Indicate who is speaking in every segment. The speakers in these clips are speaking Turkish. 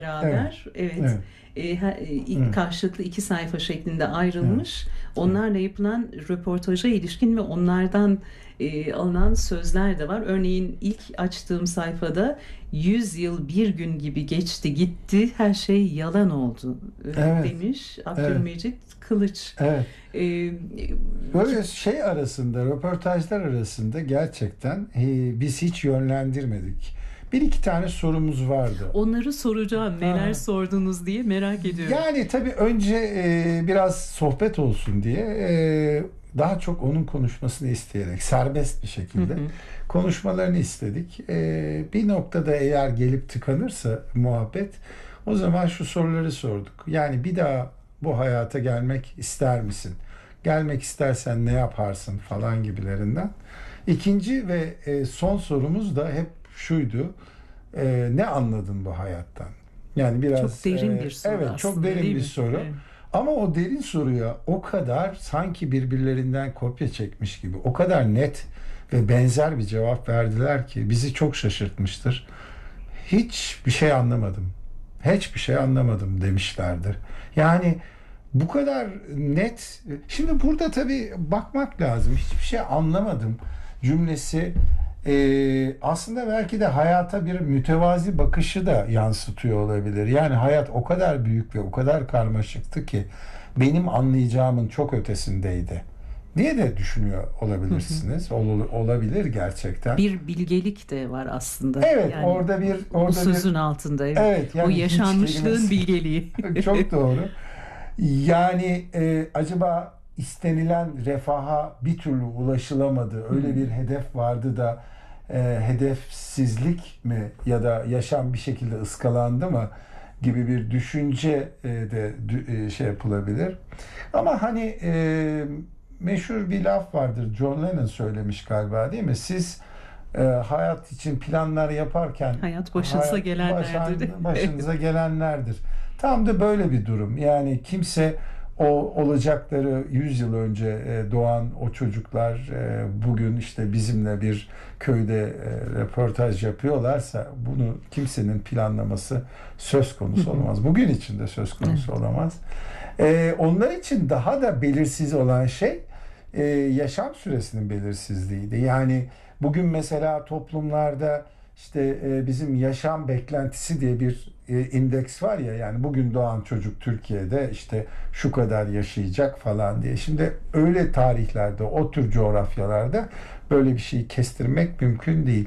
Speaker 1: Evet,
Speaker 2: beraber, evet,
Speaker 1: evet, evet,
Speaker 2: karşılıklı iki sayfa şeklinde ayrılmış. Onlarla yapılan röportaja ilişkin ve onlardan alınan sözler de var. Örneğin ilk açtığım sayfada 100 yıl bir gün gibi geçti gitti, her şey yalan oldu
Speaker 1: evet,
Speaker 2: demiş
Speaker 1: evet,
Speaker 2: Abdülmecit Kılıç.
Speaker 1: evet.
Speaker 2: E,
Speaker 1: Böyle şey arasında, röportajlar arasında gerçekten biz hiç yönlendirmedik. Bir iki tane sorumuz vardı.
Speaker 2: Onları soracağım, neler
Speaker 1: Ha.
Speaker 2: sordunuz diye merak ediyorum.
Speaker 1: Yani tabii önce biraz sohbet olsun diye daha çok onun konuşmasını isteyerek serbest bir
Speaker 2: Hı
Speaker 1: şekilde
Speaker 2: hı.
Speaker 1: konuşmalarını istedik. Bir noktada eğer gelip tıkanırsa muhabbet, o zaman şu soruları sorduk. Yani bir daha bu hayata gelmek ister misin? Gelmek istersen ne yaparsın falan gibilerinden. İkinci ve son sorumuz da hep şuydu. Ne anladın bu hayattan? Yani
Speaker 2: Çok
Speaker 1: biraz
Speaker 2: derin bir soru
Speaker 1: evet, çok
Speaker 2: aslında,
Speaker 1: derin
Speaker 2: değil
Speaker 1: bir
Speaker 2: mi?
Speaker 1: soru.
Speaker 2: Evet.
Speaker 1: Ama o derin soruya o kadar sanki birbirlerinden kopya çekmiş gibi, o kadar net ve benzer bir cevap verdiler ki bizi çok şaşırtmıştır. Hiçbir şey anlamadım. Hiçbir şey anlamadım demişlerdir. Yani bu kadar net. Şimdi burada tabii bakmak lazım. Hiçbir şey anlamadım cümlesi aslında belki de hayata bir mütevazi bakışı da yansıtıyor olabilir. Yani hayat o kadar büyük ve o kadar karmaşıktı ki benim anlayacağımın çok ötesindeydi diye de düşünüyor
Speaker 2: Hı hı.
Speaker 1: olabilirsiniz. Olabilir gerçekten.
Speaker 2: Bir bilgelik de var aslında.
Speaker 1: Evet,
Speaker 2: Yani bu
Speaker 1: orada bir
Speaker 2: sözün altında, evet.
Speaker 1: evet,
Speaker 2: O
Speaker 1: yani hiç
Speaker 2: yaşanmışlığın
Speaker 1: kelimesi
Speaker 2: bilgeliği.
Speaker 1: çok doğru. Yani acaba istenilen refaha bir türlü ulaşılamadı. Öyle bir
Speaker 2: Hmm.
Speaker 1: hedef vardı da hedefsizlik mi ya da yaşam bir şekilde ıskalandı mı gibi bir düşünce de şey yapılabilir. Ama hani meşhur bir laf vardır. John Lennon söylemiş galiba, değil mi? Siz hayat için planlar yaparken
Speaker 2: Hayat başınıza
Speaker 1: hayat
Speaker 2: gelenlerdir.
Speaker 1: başınıza gelenlerdir. Tam da böyle bir durum. Yani kimse o olacakları 100 yıl önce doğan o çocuklar bugün işte bizimle bir köyde röportaj yapıyorlarsa bunu kimsenin planlaması söz konusu olamaz. Bugün için de söz konusu
Speaker 2: Evet.
Speaker 1: olamaz. Onlar için daha da belirsiz olan şey yaşam süresinin belirsizliğiydi. Yani bugün mesela toplumlarda işte bizim yaşam beklentisi diye bir indeks var ya, yani bugün doğan çocuk Türkiye'de işte şu kadar yaşayacak falan diye. Şimdi öyle tarihlerde, o tür coğrafyalarda böyle bir şeyi kestirmek mümkün değil.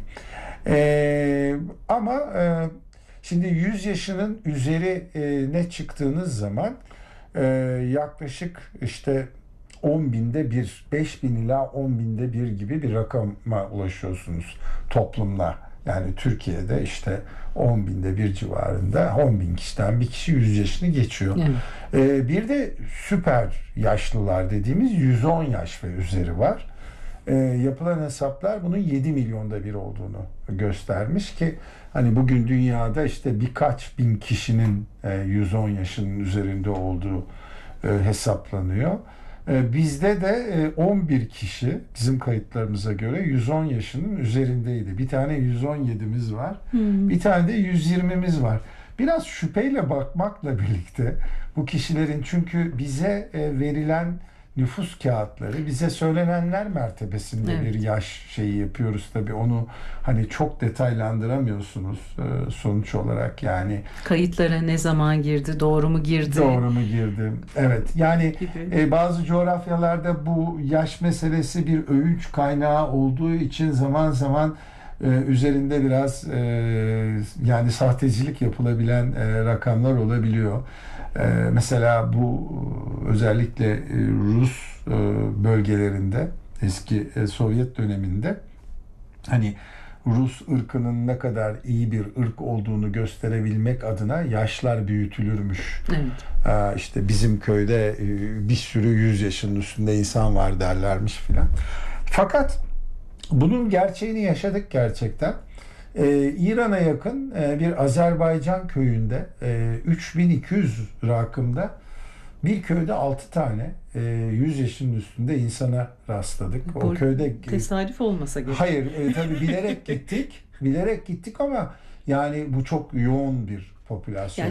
Speaker 1: Ama şimdi 100 yaşının üzeri ne çıktığınız zaman e, yaklaşık işte 10 binde bir, 5 bin ila 10 binde bir gibi bir rakama ulaşıyorsunuz toplumla. Yani Türkiye'de işte 10 binde bir civarında, 10 bin kişiden bir kişi 100 yaşını geçiyor.
Speaker 2: Evet.
Speaker 1: Bir de süper yaşlılar dediğimiz 110 yaş ve üzeri var. Yapılan hesaplar bunun 7 milyonda bir olduğunu göstermiş ki hani bugün dünyada işte birkaç bin kişinin 110 yaşının üzerinde olduğu hesaplanıyor. Bizde de 11 kişi bizim kayıtlarımıza göre 110 yaşının üzerindeydi. Bir tane 117'miz var.
Speaker 2: Hmm.
Speaker 1: Bir tane de 120'miz var. Biraz şüpheyle bakmakla birlikte bu kişilerin, çünkü bize verilen nüfus kağıtları, bize söylenenler mertebesinde bir
Speaker 2: Evet.
Speaker 1: yaş şeyi yapıyoruz tabii, onu hani çok detaylandıramıyorsunuz sonuç olarak. Yani
Speaker 2: Kayıtlara ne zaman girdi, doğru mu girdi
Speaker 1: doğru mu girdim? Evet. Yani
Speaker 2: gibi.
Speaker 1: bazı coğrafyalarda bu yaş meselesi bir övünç kaynağı olduğu için zaman zaman üzerinde biraz yani sahtecilik yapılabilen rakamlar olabiliyor. Mesela bu özellikle Rus bölgelerinde, eski Sovyet döneminde, hani Rus ırkının ne kadar iyi bir ırk olduğunu gösterebilmek adına yaşlar büyütülürmüş.
Speaker 2: Evet.
Speaker 1: İşte bizim köyde bir sürü 100 yaşının üstünde insan var derlermiş filan. Fakat bunun gerçeğini yaşadık gerçekten. İran'a yakın bir Azerbaycan köyünde 3200 rakımda bir köyde 6 tane 100 yaşının üstünde insana rastladık. O
Speaker 2: Bu
Speaker 1: köyde
Speaker 2: tesadüf olmasa gerek.
Speaker 1: hayır, tabii bilerek gittik. Bilerek gittik ama yani bu çok yoğun bir
Speaker 2: Ya
Speaker 1: popülasyon.